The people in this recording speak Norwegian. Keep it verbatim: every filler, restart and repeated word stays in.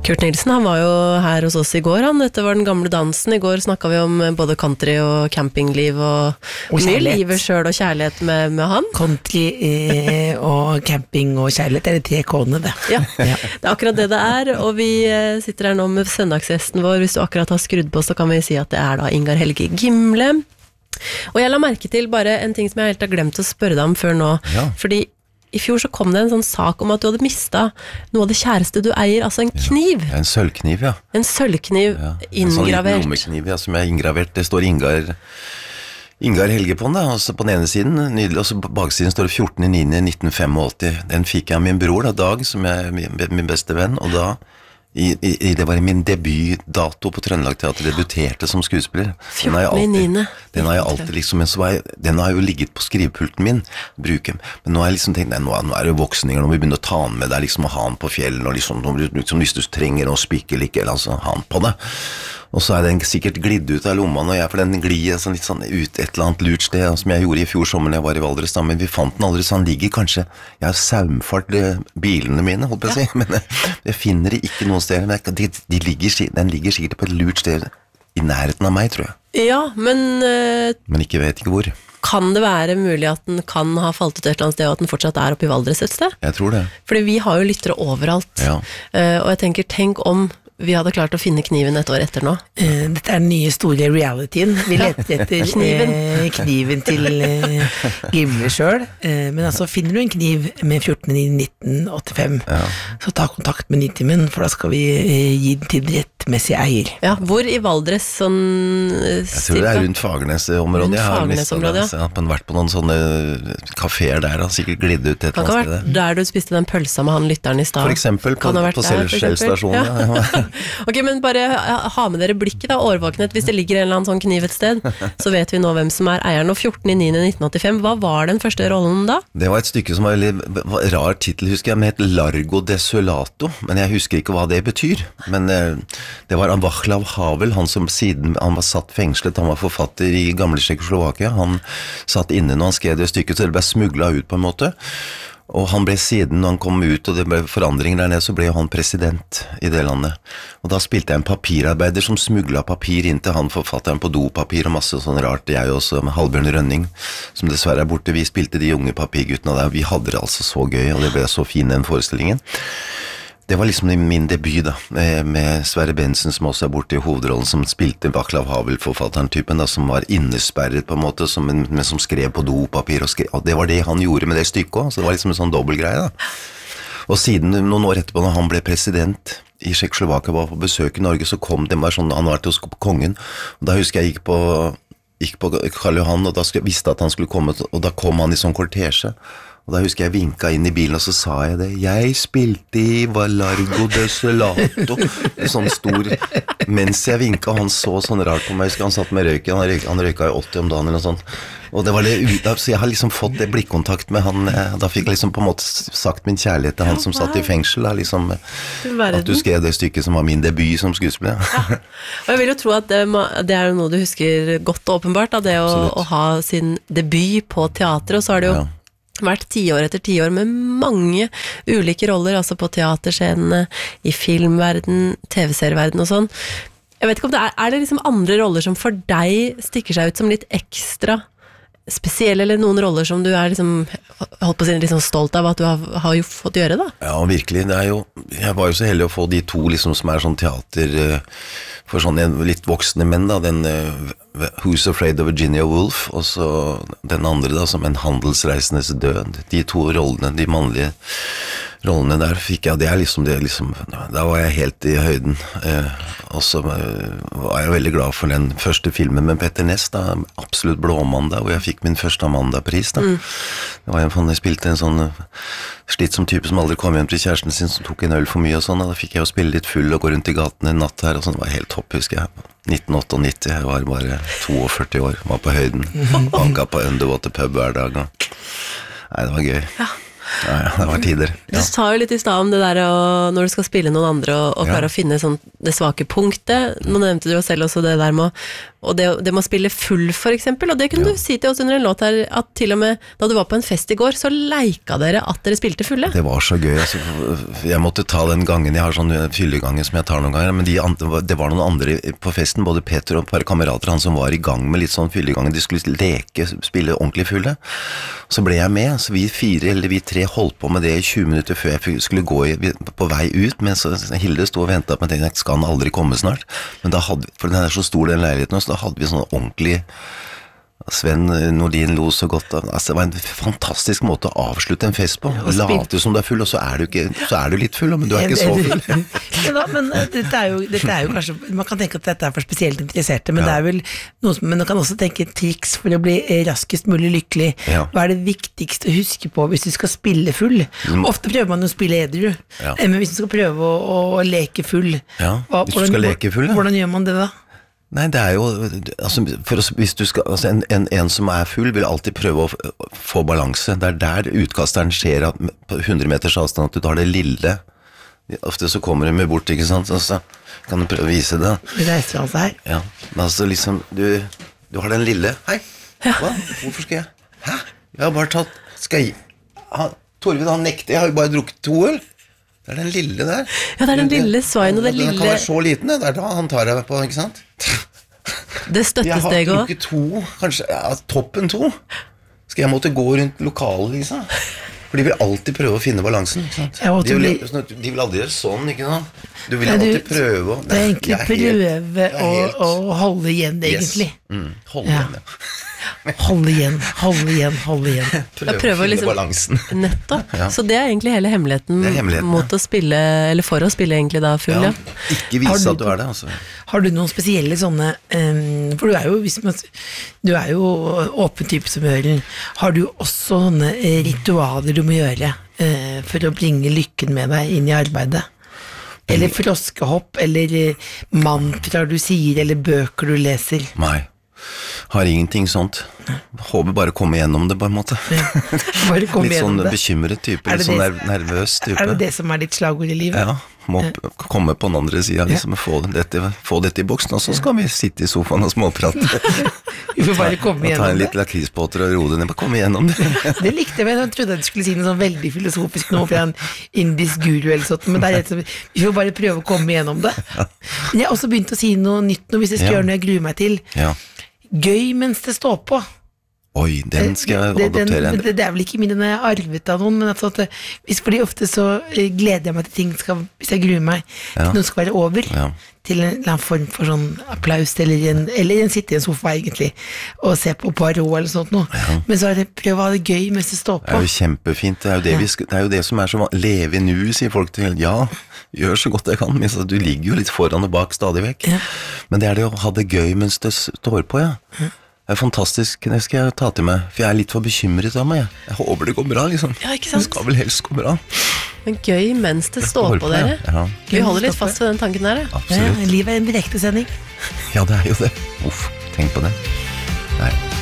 Kurt Nilsen, han var jo her hos oss I går, han. Dette var den gamle dansen. I går snakket vi om både country og campingliv og, og mye livet selv og kjærlighet med, med han. Country eh, og camping og kjærlighet er det tre kårene, det. Ja, ja, det er akkurat det det er, og vi sitter her nå med søndagsgjesten vår. Hvis du akkurat har skrudd på, så kan vi si at det er da Ingar Helge Gimle. Og jeg la merke til bare en ting som jeg helt har glemt å spørre deg om før nå, ja. Fordi I fjor så kom det en sånn sak om at du hadde mistet noe av det kjæreste du eier, altså en kniv. Ja, en sølvkniv, ja. En sølvkniv ja. Ingravert. En sånn lommekniv, ja, som er ingravert. Det står Ingar, Ingar Helge på den, da, altså på den ene siden, nydelig, og så på baksiden står det fjortende september nitten åttifem. Den fikk jeg av min bror, da, Dag, som er min, min beste venn, og da I, i, det var min debutdato på Trøndelag Teater, debuterte som skuespiller. Den har jeg alltid, den har jeg alltid liksom, jeg, den har jo ligget på skrivepulten min, bruker. Men nå har jeg liksom tenkt, nei, nå, nå er det jo voksninger, nå må vi begynne å ta den med deg, liksom å ha den på fjellen, og liksom, liksom hvis du trenger noe spikke eller ikke, eller altså, ha den på det. Og så er den sikkert glidd ut av lomma, og jeg, for den glir sånn, litt sånn ut et eller annet lurt sted, som jeg gjorde I fjor sommer når jeg var I Valdres, men vi fant den aldri, så den ligger kanskje, jeg har saumfart bilene mine, holdt på å si, ja. Men jeg, jeg finner det ikke noen steder, men de, de ligger, den ligger sikkert på et lurt sted I nærheten av meg, tror jeg. Ja, men... Uh, men ikke vet ikke hvor. Kan det være mulig at den kan ha falt ut et eller annet sted, og at den fortsatt er oppe I Valdres et sted? Jeg tror det. Fordi vi har jo lyttere overalt, ja. uh, og jeg tenker, tenk om vi hadde klart å finne kniven et år etter nå. Uh, dette er den nye store realityen. Vi leter etter kniven, uh, kniven til uh, Gimle selv. Uh, men altså, finner du en kniv med fjortende september nitten åttifem, ja. Så ta kontakt med Nitimen, for da skal vi uh, gi den til rettmessig eier. Ja, hvor I Valdres sånn uh, Jeg tror det er rundt Fagernes-området. Jeg har Fagernes-området, ja. Jeg har vært på noen sånne kaféer der, og sikkert glidd ut et eller annet sted. Kan ikke ha vært der du spiste den pølsa med han lytteren I stad. For eksempel, på, på Selskjellstasjonen, ja. ja. Ok, men bare ha med dere blikket da, årvåkenhet, hvis det ligger en eller annen sånn kniv et sted, så vet vi nå hvem som er eieren. Og fjortende september nitten åttifem, hva var den første rollen da? Det var et stykke som var veldig var rar titel, husker jeg, med et Largo Desolato, men jeg husker ikke hva det betyr. Men eh, det var Václav Havel, han som siden han var satt fengslet, han var forfatter I gamle Tsjekkoslovakia, han satt inne når han skrev det stykket, så det ble smuglet ut på en måte. Og han ble siden, når han kom ut, og det ble forandringer der nede, så ble jo han president I det landet. Og da spilte jeg en papirarbeider som smuglet papir inn til han forfatteren på dopapir og masse sånn rart. Jeg også med Halbjørn Rønning, som dessverre er borte. Vi spilte de unge papirguttene der. Vi hadde det altså så gøy, og det ble så fin den forestillingen. Det var liksom min debut da, med Sverre Bensen som også er borte I hovedrollen, som spilte Václav Havel-forfatteren typen da, som var innesperret på en måte, som, men som skrev på dopapir, og, skrev, og det var det han gjorde med det stykket også, så det var liksom en sånn dobbeltgreie da. Og siden noen år etterpå, når han ble president I Tsjekkoslovakia, var på besøk I Norge, så kom det bare sånn, han var til kongen, og da husker jeg gikk på, gikk på Karl Johan, og da visste at han skulle komme, og da kom han I sånn kortesje, og da husker jeg vinka inn I bilen, og så sa jeg det. Jeg spilte I Largo Desolato. Sånn stor. Mens jeg vinka, han så sånn rart på meg. Jeg husker han satt med røyken. Han røyka, han røyka I åtti om dagen eller noe sånt. Og det var det ut av, så jeg har liksom fått det blikkontakt med han. Da fikk jeg liksom på en måte sagt min kjærlighet til han som satt I fengsel. Da, liksom, at du skrev det stykket som var min debut som skuespiller. Ja. Og jeg vil jo tro at det, det er noe du husker godt og åpenbart, da, det å, å ha sin debut på teater, og så har det jo ja. Vært tiår etter tiår med mange ulike roller, altså på teaterscenene, I filmverden, TV-serieverden og sånn. Jeg vet ikke om det er, er det liksom andre roller som for deg stikker seg ut som litt ekstra spesielle, eller noen roller som du er liksom, holdt på å si, liksom stolt av at du har, har jo fått gjøre da? Ja, virkelig, det er jo, jeg var jo så heldig å få de to liksom som er sånn teater for sånne litt voksne menn da, den Who's Afraid of Virginia Woolf, og så den andre da, som En handelsreisendes død. De to rollene, de mannlige rollene der fikk jeg, det er liksom det, liksom, da var jeg helt I høyden. Eh, og så eh, var jeg veldig glad for den første filmen med Petter Ness, da, absolutt Blåmandag, hvor jeg fikk min første Amanda-pris da. Mm. Det var en sånn, jeg spilte en sånn slitt som type som aldri kom hjem til kjæresten sin, som tok en øl for mye og sånn, og da fikk jeg jo spille litt full og gå rundt I gaten en natt her, og sånn, det var helt topp, husker jeg. nitten nittiåtte, jeg var bare førtito år, var på høyden, banka på Underwater pub hver dag. Og... Nei, det var gøy. Ja. Ja, ja, det var tider. Ja. Du tar jo litt I sted om det der og når du skal spille noen andre og, og klare ja. Å finne sånn, det svake punktet. Nå nevnte du jo selv også det der med å, og det, det må spille full for eksempel, og det kunne ja. du si til oss under en låt her, at til og med da du var på en fest i går, så leika dere at dere spilte fulle. Det var så gøy, altså, jeg måtte ta den gangen, jeg har sånn fylleganger som jeg tar noen ganger, men de andre, det var noen andre på festen, både Peter og et par kamerater, han som var i gang med litt sånn fylleganger, de skulle leke, spille ordentlig fulle, så ble jeg med, så vi fire, eller vi tre holdt på med det i tjue minutter før jeg skulle gå i, på vei ut, men så Hilde stod og ventet på meg, jeg skal han aldri komme snart, men da hadde, for den er så stor den leiligheten, så da hadde vi sånn ordentlig Sven Nordin lo så godt altså, det var en fantastisk måte å avslutte en fest på late som du er full, og så er du, ikke, så er du litt full, men du er ikke så full ja, da, men dette er, jo, dette er jo kanskje man kan tenke at dette er for spesielt interesserte, men ja. det er vel noe som, men man kan også tenke triks for å bli raskest mulig lykkelig ja. hva er det viktigste å huske på hvis du skal spille full? Ofte prøver man å spille edru ja. men hvis du skal prøve å, å leke full ja, hva, hvis du skal hvordan, leke full ja. hvordan gjør man det da? Nei, det er jo, altså, for å, hvis du skal, altså en, en, en som er full vil alltid prøve å få balanse. Det er der utkasteren skjer at, på hundre meters avstand at du tar det lille. Ofte så kommer de med bort, ikke sant? Og så kan du prøve å vise det. Det reiser altså her. Ja, altså liksom, du, du har den lille. Hei, hva? Hvorfor skal jeg? Hæ? Jeg har bare tatt, skal jeg, han, Torvind han nekter, jeg har jo bare drukket to øl. Det er den lille der. Ja, det er den lille sveien og det lille... Den kan være så liten, det er da han tar deg på, ikke sant? Det støttes deg også. Jeg har drukket to, kanskje, ja, toppen to. Skal jeg måtte gå rundt lokalet, liksom? For de vil alltid prøve å finne balansen, ikke sant? Ja, de, vil, de vil aldri gjøre sånn, ikke sant? Du vil ja, du, alltid prøve å... Det er egentlig prøve å, helt... å holde igjen, det, egentlig. Yes. Mm, holde ja. igjen, ja. Hold igjen, hold igjen, hold igjen Prøv å finne liksom, balansen nettopp, ja. Så det er egentlig hele hemmeligheten, hemmeligheten mot ja. å spille, eller for å spille egentlig da full, ja. ja. Ikke vise du, at du er det altså. Har du noen spesielle sånne um, for du er jo hvis man, du er jo åpen type som hører. Har du også sånne ritualer du må gjøre uh, for å bringe lykken med deg inn i arbeidet? Eller froskehopp, eller mantra du sier, eller bøker du leser? Nei, har ingenting sånt. Håper bare komme gjennom det på en måte. Ja, bare komme litt sånn det. Bekymret type, litt sånn ner- nervøs type. Er det det som er ditt slagord i livet? Ja, må ja. komme på den andre siden, liksom, få, dette, få dette i boksen, og så skal vi sitte i sofaen og småprate. Vi får bare komme gjennom det. Ta en litt lakrisbåter og ro det ned, bare komme gjennom det. Det likte jeg, men jeg trodde at du skulle si noe sånn veldig filosofisk nå fra en indisk guru eller sånt, men det er rett og slett, vi får bare prøve å komme gjennom det. Men jeg har også begynt å si noe nytt nå, hvis jeg skal ja. gjøre noe jeg gruer meg til. Ja. Gøy mens det står på. Oi, den skal jeg det, adoptere. Den, det, det er vel ikke min den jeg arvet av noen, men altså at hvis, fordi ofte så gleder jeg meg til ting skal, hvis jeg gruer meg ja. til noe skal være over, ja. til en eller annen form for sånn applaus, eller en, eller en sitte i en sofa egentlig, og se på Poirot eller sånt noe. Ja. Men så er det prøv å ha det gøy mens det står på. Det er jo kjempefint, det er jo det, ja. vi skal, det, er jo det som er så leve i nu, sier folk til, ja, gjør så godt jeg kan, men du ligger jo litt foran og bak stadig vekk. Ja. Men det er det å ha det gøy mens det står på, ja. ja. Det er fantastisk, det skal jeg ta til meg, for jeg er litt for bekymret av meg. Jeg, jeg håper det går bra, liksom. Ja, ikke sant? Det skal vel helst gå bra. Men gøy mens det, det står på, på dere. Ja. Vi holder litt fast ved den tanken der. Absolutt. Ja, livet er en direkte sending. Ja, det er jo det. Uff, tenk på det. Nei.